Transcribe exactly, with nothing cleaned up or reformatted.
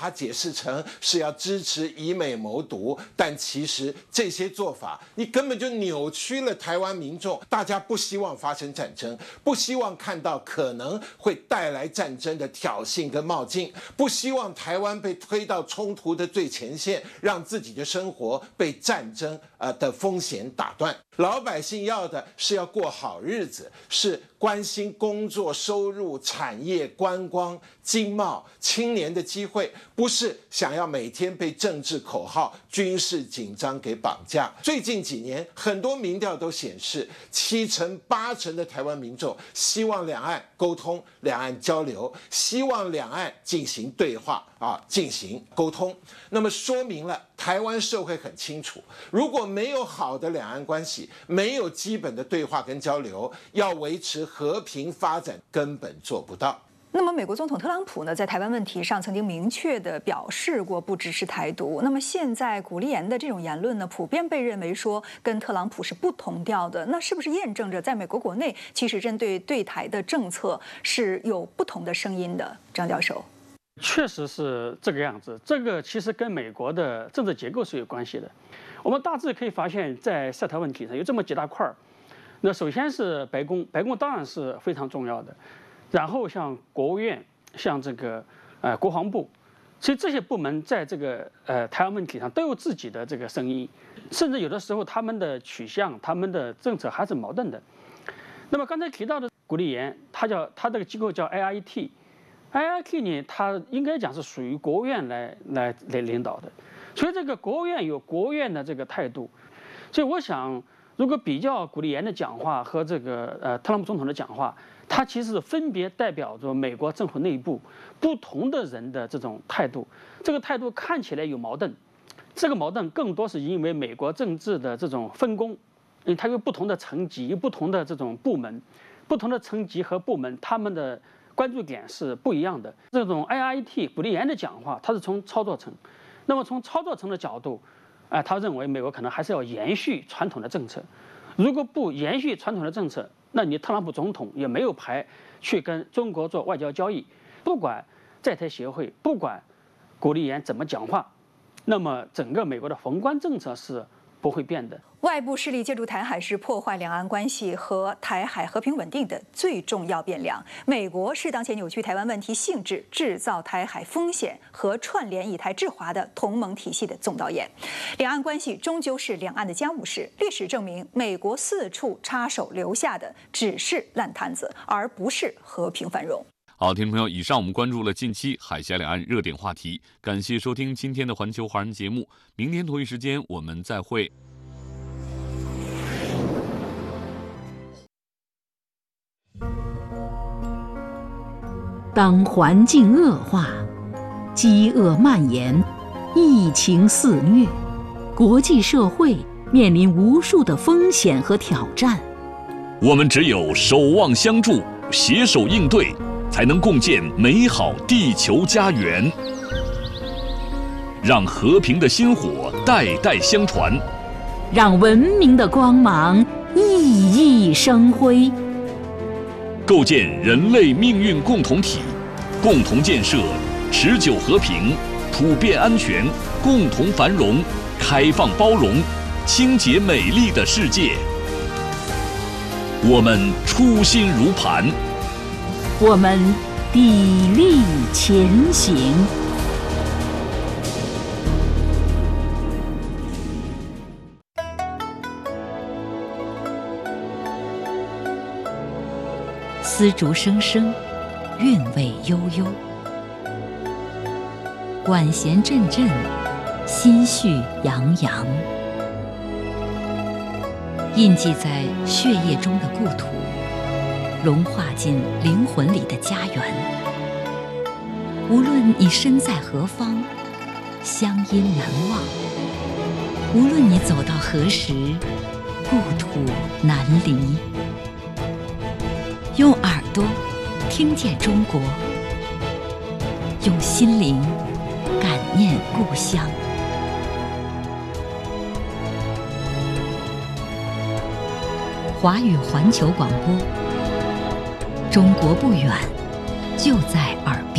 它解释成是要支持以美谋独，但其实这些做法，你根本就扭曲了台湾民众。大家不希望发生战争，不希望看到可能会带来战争的挑衅跟冒进，不希望台湾被推到冲突的最前线，让自己的生活被战争呃的风险打断。老百姓要的是要过好日子，是关心工作、收入、产业、观光、经贸、青年的机会，不是想要每天被政治口号、军事紧张给绑架。最近几年，很多民调都显示，七成八成的台湾民众希望两岸沟通、两岸交流，希望两岸进行对话啊，进行沟通。那么说明了台湾社会很清楚，如果没有好的两岸关系，没有基本的对话跟交流，要维持和平发展根本做不到。 那么，美国总统特朗普呢，在台湾问题上曾经明确地表示过不支持台独。那么现在古立言的这种言论呢，普遍被认为说跟特朗普是不同调的。那是不是验证着在美国国内，其实针对对台的政策是有不同的声音的？张教授， 确实是这个样子。这个其实跟美国的政治结构是有关系的。我们大致可以发现，在涉台问题上有这么几大块儿。那首先是白宫，白宫当然是非常重要的。然后像国务院，像这个呃国防部，其实这些部门在这个呃台湾问题上都有自己的这个声音，甚至有的时候他们的取向、他们的政策还是矛盾的。那么刚才提到的古立言，他叫他这个机构叫 I I T，I I T 呢，它应该讲是属于国务院来来来领导的，所以这个国务院有国务院的这个态度，所以我想，如果比较古立言的讲话和这个呃特朗普总统的讲话，它其实分别代表着美国政府内部不同的人的这种态度。这个态度看起来有矛盾，这个矛盾更多是因为美国政治的这种分工，因为它有不同的层级、有不同的这种部门，不同的层级和部门，他们的关注点是不一样的。这种 I I T 古立言的讲话，它是从操作层，那么从操作层的角度，哎、呃，他认为美国可能还是要延续传统的政策，如果不延续传统的政策，那你特朗普总统也没有牌去跟中国做外交交易。不管在台协会，不管古立言怎么讲话，那么整个美国的宏观政策是不会变的。 外部势力借助台海是破坏两岸关系和台海和平稳定的最重要变量。美国是当前扭曲台湾问题性质、制造台海风险和串联以台制华的同盟体系的总导演。两岸关系终究是两岸的家务事。历史证明，美国四处插手留下的只是烂摊子，而不是和平繁荣。 好，听众朋友，以上我们关注了近期海峡两岸热点话题，感谢收听今天的环球华人节目，明天同一时间我们再会。 当环境恶化，饥饿蔓延，疫情肆虐，国际社会面临无数的风险和挑战。 我们只有守望相助，携手应对，才能共建美好地球家园，让和平的薪火代代相传， 让文明的光芒熠熠生辉， 构建人类命运共同体，共同建设持久和平、普遍安全、共同繁荣、开放包容、清洁美丽的世界。我们初心如磐， 我们砥砺前行。丝竹声声，韵味悠悠；管弦阵阵，心绪洋洋。印记在血液中的故土，融化进灵魂里的家园。无论你身在何方，乡音难忘；无论你走到何时，故土难离。用耳朵听见中国，用心灵感念故乡。华语环球广播，中国不远，就在耳边。